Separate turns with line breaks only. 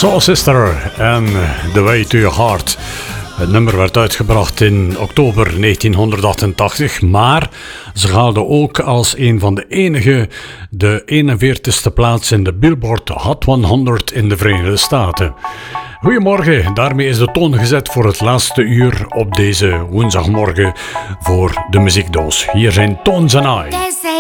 Soul Sister en The Way to Your Heart. Het nummer werd uitgebracht in oktober 1988, maar ze haalde ook als een van de enige de 41ste plaats in de Billboard Hot 100 in de Verenigde Staten. Goedemorgen, daarmee is de toon gezet voor het laatste uur op deze woensdagmorgen voor de muziekdoos. Hier zijn Tones and I.